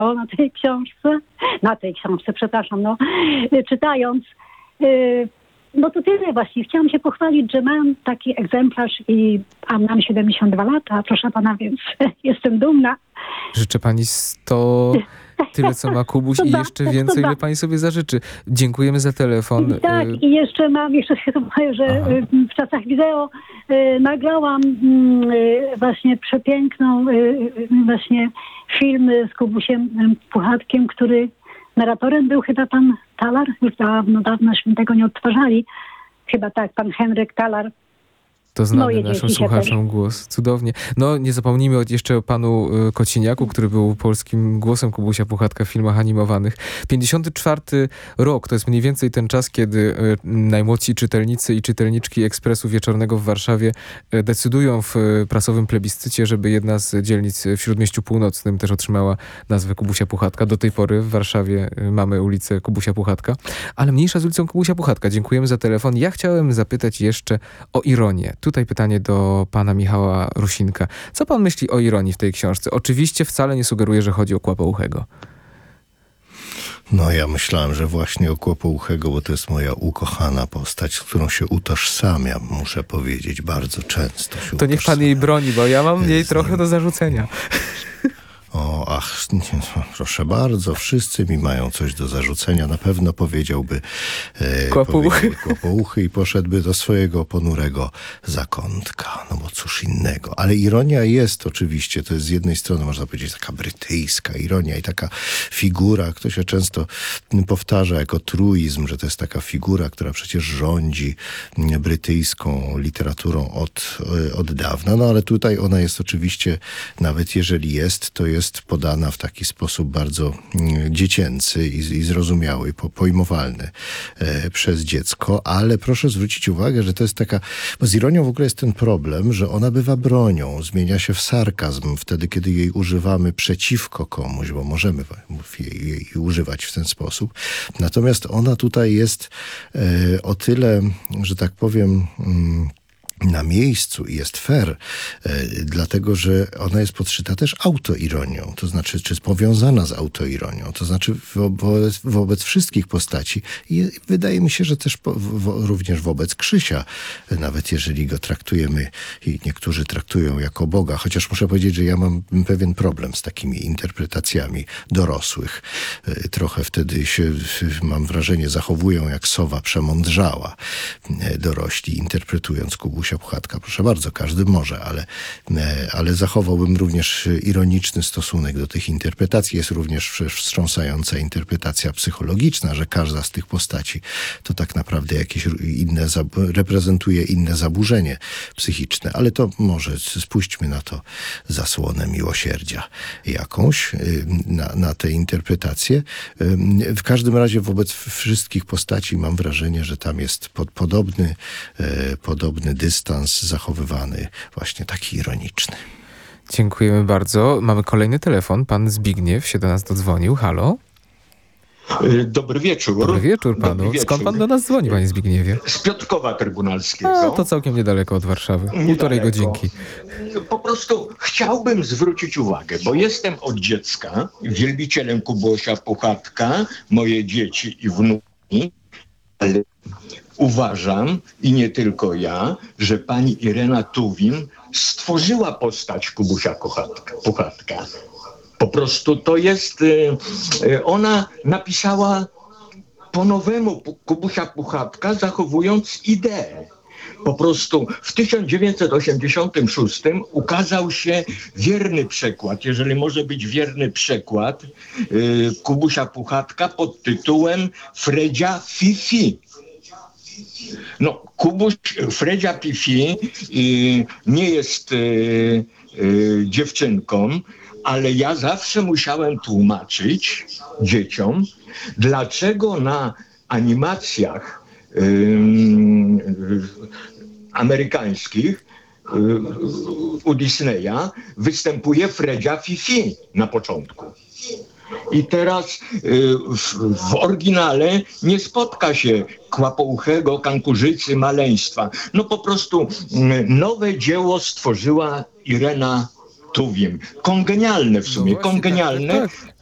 na tej książce, przepraszam, czytając. No to tyle właśnie. Chciałam się pochwalić, że mam taki egzemplarz a mam 72 lata, proszę pana, więc jestem dumna. Życzę pani tyle, co ma Kubuś i jeszcze więcej, ile pani sobie zażyczy. Dziękujemy za telefon. Tak, i jeszcze się powiem, że w czasach wideo nagrałam właśnie przepiękną właśnie film z Kubusiem Puchatkiem, który narratorem był chyba pan Talar. Już dawnośmy tego nie odtwarzali. Chyba tak, pan Henryk Talar. To znany naszym słuchaczom głos. Cudownie. No nie zapomnijmy jeszcze o panu Kociniaku, który był polskim głosem Kubusia Puchatka w filmach animowanych. 54 rok to jest mniej więcej ten czas, kiedy najmłodsi czytelnicy i czytelniczki Ekspresu Wieczornego w Warszawie decydują w prasowym plebiscycie, żeby jedna z dzielnic w Śródmieściu Północnym też otrzymała nazwę Kubusia Puchatka. Do tej pory w Warszawie mamy ulicę Kubusia Puchatka, ale mniejsza z ulicą Kubusia Puchatka. Dziękujemy za telefon. Ja chciałem zapytać jeszcze o ironię. Tutaj pytanie do pana Michała Rusinka. Co pan myśli o ironii w tej książce? Oczywiście wcale nie sugeruję, że chodzi o Kłapouchego. No ja myślałem, że właśnie o Kłopouchego, bo to jest moja ukochana postać, z którą się utożsamiam, muszę powiedzieć, bardzo często się To niech pan jej broni, bo ja mam jej trochę do zarzucenia. Proszę bardzo, wszyscy mi mają coś do zarzucenia. Na pewno powiedziałby Kłopouchy i poszedłby do swojego ponurego zakątka. No bo cóż innego. Ale ironia jest oczywiście, to jest z jednej strony, można powiedzieć, taka brytyjska ironia i taka figura, która się często powtarza jako truizm, że to jest taka figura, która przecież rządzi brytyjską literaturą od dawna. No ale tutaj ona jest oczywiście, nawet jeżeli to jest podana w taki sposób bardzo dziecięcy i zrozumiały, pojmowalny przez dziecko, ale proszę zwrócić uwagę, że to jest taka, bo z ironią w ogóle jest ten problem, że ona bywa bronią, zmienia się w sarkazm wtedy, kiedy jej używamy przeciwko komuś, bo możemy jej używać w ten sposób. Natomiast ona tutaj jest o tyle, że tak powiem, na miejscu i jest fair, dlatego że ona jest podszyta też autoironią, to znaczy, czy jest powiązana z autoironią, to znaczy wobec wszystkich postaci i wydaje mi się, że też również wobec Krzysia, nawet jeżeli go traktujemy i niektórzy traktują jako Boga, chociaż muszę powiedzieć, że ja mam pewien problem z takimi interpretacjami dorosłych. Trochę wtedy się, mam wrażenie, zachowują jak sowa przemądrzała dorośli, interpretując Kubusia Puchatka. Proszę bardzo, każdy może, ale zachowałbym również ironiczny stosunek do tych interpretacji. Jest również wstrząsająca interpretacja psychologiczna, że każda z tych postaci to tak naprawdę jakieś reprezentuje inne zaburzenie psychiczne, ale to może spuśćmy na to zasłonę miłosierdzia jakąś, na tę interpretację. W każdym razie wobec wszystkich postaci mam wrażenie, że tam jest podobny dystans zachowywany, właśnie taki ironiczny. Dziękujemy bardzo. Mamy kolejny telefon. Pan Zbigniew się do nas dodzwonił. Halo? Dobry wieczór. Dobry wieczór panu. Skąd pan do nas dzwoni, panie Zbigniewie? Z Piotrkowa Trybunalskiego. To całkiem niedaleko od Warszawy. Półtorej godzinki. Po prostu chciałbym zwrócić uwagę, bo jestem od dziecka wielbicielem Kubusia Puchatka, moje dzieci i wnuki, ale uważam, i nie tylko ja, że pani Irena Tuwim stworzyła postać Kubusia Puchatka. Po prostu to jest, ona napisała po nowemu Kubusia Puchatka, zachowując ideę. Po prostu w 1986 ukazał się wierny przekład, jeżeli może być wierny przekład, Kubusia Puchatka pod tytułem Fredzia Fifi. No, Fredzia Fifi nie jest dziewczynką, ale ja zawsze musiałem tłumaczyć dzieciom, dlaczego na animacjach amerykańskich u Disneya występuje Fredzia Fifi na początku. I teraz w oryginale nie spotka się Kłapouchego, Kankurzycy, Maleństwa. No po prostu nowe dzieło stworzyła Irena Tuwim. Kongenialne w sumie, No właśnie, kongenialne. tak.